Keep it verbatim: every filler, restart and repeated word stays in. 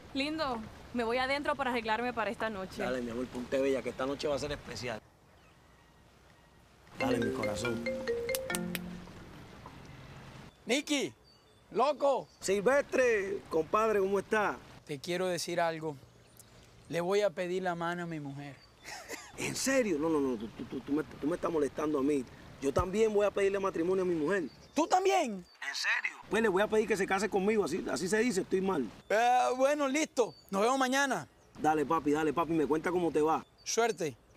Lindo, me voy adentro para arreglarme para esta noche. Dale, mi amor, ponte bella, que esta noche va a ser especial. Dale, mi corazón. Nicky, loco. Silvestre, compadre, ¿cómo está? Te quiero decir algo. Le voy a pedir la mano a mi mujer. ¿En serio? No, no, no, tú, tú, tú, me, tú me estás molestando a mí. Yo también voy a pedirle matrimonio a mi mujer. ¿Tú también? ¿En serio? Pues le voy a pedir que se case conmigo, así, así se dice, estoy mal. Eh, bueno, listo. Nos vemos mañana. Dale, papi, dale, papi, me cuenta cómo te va. Suerte.